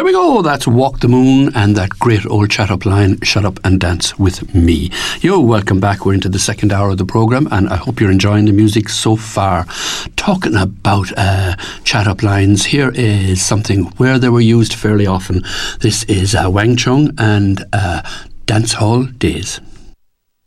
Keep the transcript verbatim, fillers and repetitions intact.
There we go. That's Walk the Moon and that great old chat-up line, Shut Up and Dance With Me. Yo, welcome back. We're into the second hour of the programme and I hope you're enjoying the music so far. Talking about uh, chat-up lines, here is something where they were used fairly often. This is uh, Wang Chung and uh, Dance Hall Days.